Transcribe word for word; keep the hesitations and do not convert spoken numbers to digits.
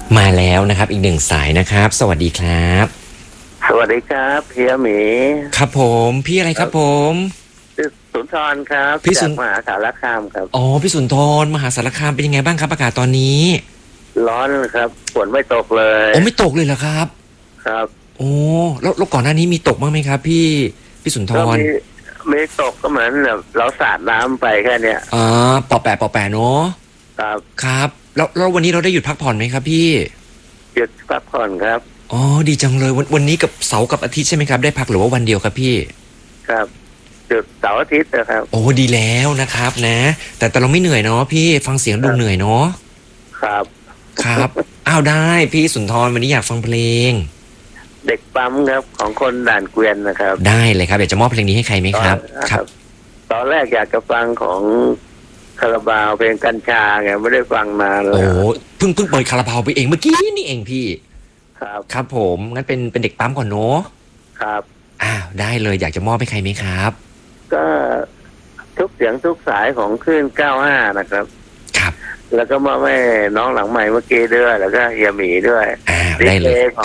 มาแล้วนะครับอีกหนึ่งสายนะครับสวัสดีครับสวัสดีครับเฮียหมีครับผมพี่อะไรครับผมชื่อสุนทรครับพี่สุนจากมหาสารคามครับอ๋อพี่สุนทรมหาสารคามเป็นยังไงบ้างครับอากาศตอนนี้ร้อนครับฝนไม่ตกเลยโอ้ไม่ตกเลยเหรอครับครับโอ้แล้วแล้วก่อนหน้านี้มีตกบ้างไหมครับพี่พี่สุนทก็รมีมีตกก็เหมือนแบบเราสาดน้ำไปแค่เนี้ยอ่าปอแปะปอแปะเนาะครับครับแล้วแล้ววันนี้เราได้หยุดพักผ่อนไหมครับพี่หยุดพักผ่อนครับอ๋อดีจังเลยวันวันนี้กับเสาร์กับอาทิตย์ใช่ไหมครับได้พักหรือว่าวันเดียวครับพี่ครับหยุดเสาร์อาทิตย์นะครับโอ้ดีแล้วนะครับนะแต่แต่เราไม่เหนื่อยเนาะพี่ฟังเสียงดูเหนื่อยเนาะครับครับอ้าวได้พี่สุนทรวันนี้อยากฟังเพลงเด็กปั๊มครับของคนด่านเกวียนนะครับได้เลยครับอยากจะมอบเพลงนี้ให้ใครไหมครับครับตอนแรกอยากจะฟังของคาราบาวเพลงกัญชาไงไม่ได้ฟังนานเลโอ้ยเพิ่งเพิ่งเปิดคาราบาวไปเองเมื่อกี้นี่เองพี่ครับครับผมงั้นเป็นเป็นเด็กปั๊มก่อนเนาะครับอ้าวได้เลยอยากจะมอบให้ใครไหมครับก็ทุกเสียงทุกสายของคลื่นเก้าสิบห้านะครับครับแล้วก็มาแม่น้องหลังใหม่เมื่อกี้ด้วยแล้วก็เฮียหมีด้วยอ้าวดีได้เลยเจ